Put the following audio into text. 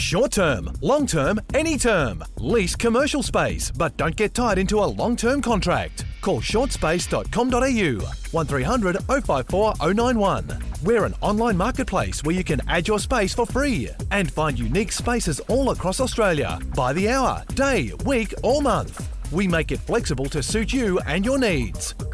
Short term, long term, any term. Lease commercial space, but don't get tied into a long-term contract. Call shortspace.com.au 1300 054 091. We're an online marketplace where you can add your space for free and find unique spaces all across Australia by the hour, day, week or month. We make it flexible to suit you and your needs.